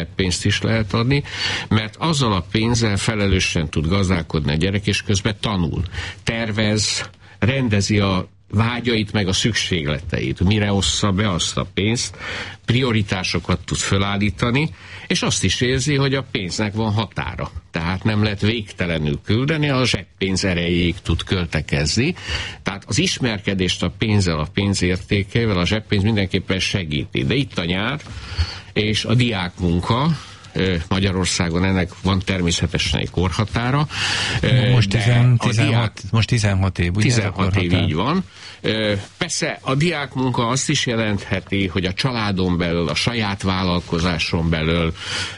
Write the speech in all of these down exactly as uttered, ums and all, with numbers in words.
pénzt is lehet adni, mert azzal a pénzzel felelősen tud gazdálkodni a gyerek, és közben tanul, tervez, rendezi a vágyait, meg a szükségleteit, mire ossza be azt a pénzt, prioritásokat tud felállítani, és azt is érzi, hogy a pénznek van határa. Tehát nem lehet végtelenül küldeni, a zseppénz erejéig tud költekezni. Tehát az ismerkedést a pénzzel, a pénzértékével a zseppénz mindenképpen segíti. De itt a nyár, és a diákmunka, Magyarországon ennek van természetesen egy korhatára. Most, tizen, tizenhat, diák, most tizenhat év, ugye? tizenhat év, így van. Persze a diákmunka azt is jelentheti, hogy a családon belül, a saját vállalkozáson belül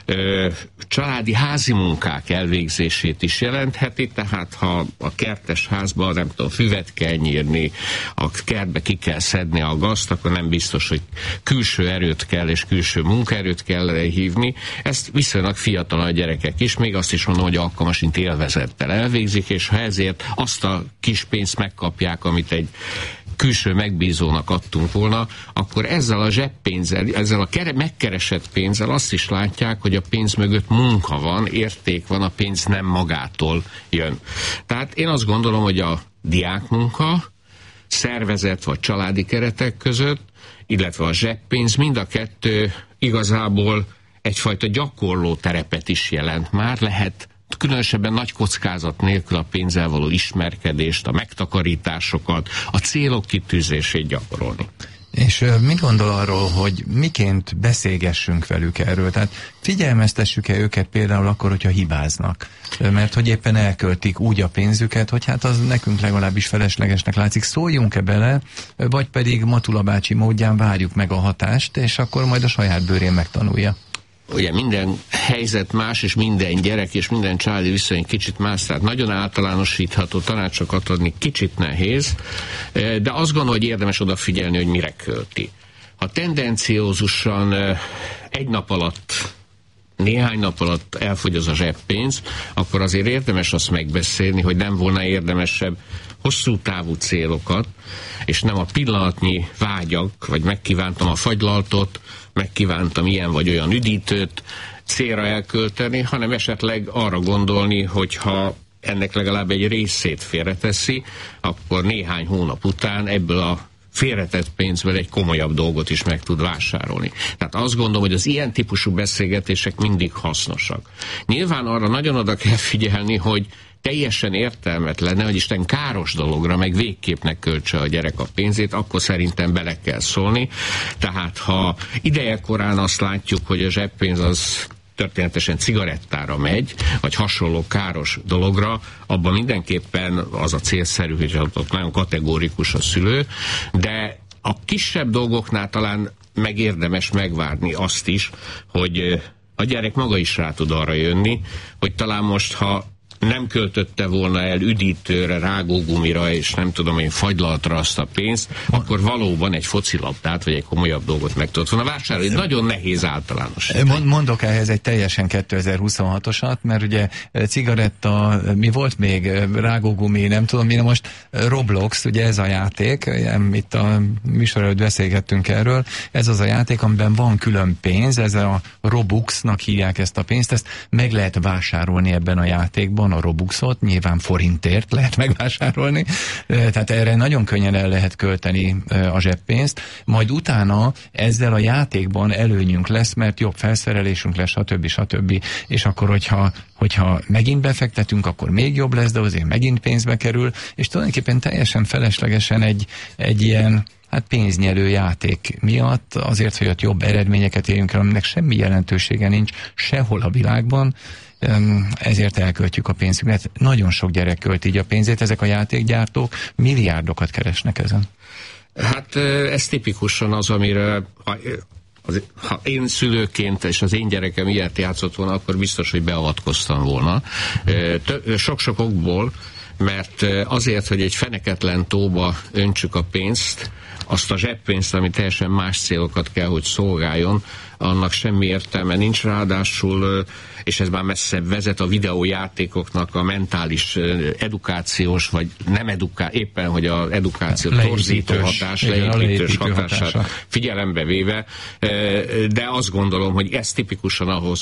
családi házi munkák elvégzését is jelentheti, tehát ha a kertes házban, nem tudom, füvet kell nyírni, a kertbe ki kell szedni a gazt, akkor nem biztos, hogy külső erőt kell és külső munkaerőt kell hívni. Ezt viszonylag fiatal a gyerekek is, még azt is mondom, hogy alkalmasint élvezettel elvégzik, és ha ezért azt a kis pénzt megkapják, amit egy külső megbízónak adtunk volna, akkor ezzel a zseppénzzel, ezzel a kere, megkeresett pénzzel azt is látják, hogy a pénz mögött munka van, érték van, a pénz nem magától jön. Tehát én azt gondolom, hogy a diákmunka szervezet vagy családi keretek között, illetve a zseppénz, mind a kettő igazából egyfajta gyakorló terepet is jelent már, lehet különösebben nagy kockázat nélkül a pénzzel való ismerkedést, a megtakarításokat, a célok kitűzését gyakorolni. És uh, mit gondol arról, hogy miként beszélgessünk velük erről? Tehát figyelmeztessük-e őket például akkor, hogyha hibáznak? Mert hogy éppen elköltik úgy a pénzüket, hogy hát az nekünk legalábbis feleslegesnek látszik. Szóljunk-e bele, vagy pedig Matula bácsi módján várjuk meg a hatást, és akkor majd a saját bőrén megtanulja? Ugye minden helyzet más, és minden gyerek, és minden családi viszony kicsit más, tehát nagyon általánosítható tanácsokat adni kicsit nehéz, de azt gondolom, hogy érdemes odafigyelni, hogy mire költi. Ha tendenciózusan egy nap alatt, néhány nap alatt elfogy az a zseppénz, akkor azért érdemes azt megbeszélni, hogy nem volna érdemesebb hosszú távú célokat, és nem a pillanatnyi vágyak, vagy megkívántam a fagylaltot, megkívántam ilyen vagy olyan üdítőt célra elkölteni, hanem esetleg arra gondolni, hogyha ennek legalább egy részét félreteszi, akkor néhány hónap után ebből a félretett pénzből egy komolyabb dolgot is meg tud vásárolni. Tehát azt gondolom, hogy az ilyen típusú beszélgetések mindig hasznosak. Nyilván arra nagyon oda kell figyelni, hogy teljesen értelmetlen, hogy Isten káros dologra, meg végképp költse a gyerek a pénzét, akkor szerintem bele kell szólni. Tehát ha idejekorán azt látjuk, hogy a zseppénz az történetesen cigarettára megy, vagy hasonló káros dologra, abban mindenképpen az a célszerű, hogy ott nagyon kategórikus a szülő, de a kisebb dolgoknál talán megérdemes megvárni azt is, hogy a gyerek maga is rá tud arra jönni, hogy talán most, ha nem költötte volna el üdítőre, rágógumira, és nem tudom én, fagylaltra azt a pénzt, akkor valóban egy focilabdát, vagy egy komolyabb dolgot meg tudott volna vásárolni. Nagyon nehéz általánosítani. Mondok ehhez egy teljesen kétezer-huszonhatosat, mert ugye cigaretta, mi volt még? Rágógumi, nem tudom, mi most Roblox, ugye ez a játék, itt a műsor előtt beszélgettünk erről, ez az a játék, amiben van külön pénz, ez a Robuxnak hívják ezt a pénzt, ezt meg lehet vásárolni ebben a játékban, a Robuxot, nyilván forintért lehet megvásárolni, tehát erre nagyon könnyen el lehet költeni a zseppénzt, majd utána ezzel a játékban előnyünk lesz, mert jobb felszerelésünk lesz, stb. stb. És akkor, hogyha, hogyha megint befektetünk, akkor még jobb lesz, de azért megint pénzbe kerül, és tulajdonképpen teljesen feleslegesen egy, egy ilyen hát pénznyelő játék miatt, azért, hogy ott jobb eredményeket érjünk el, aminek semmi jelentősége nincs sehol a világban, ezért elköltjük a pénzünket. Nagyon sok gyerek költ így a pénzét, ezek a játékgyártók milliárdokat keresnek ezen. Hát ez tipikusan az, amire az, ha én szülőként és az én gyerekem ilyet játszott volna, akkor biztos, hogy beavatkoztam volna. Sok-sok okból, mert azért, hogy egy feneketlen tóba öntsük a pénzt, azt a zseppénzt, ami teljesen más célokat kell, hogy szolgáljon, annak semmi értelme nincs, ráadásul, és ez már messze vezet a videójátékoknak a mentális edukációs, vagy nem eduká, éppen, hogy az edukáció torzító hatás, leépítős hatását figyelembe véve, de azt gondolom, hogy ez tipikusan ahhoz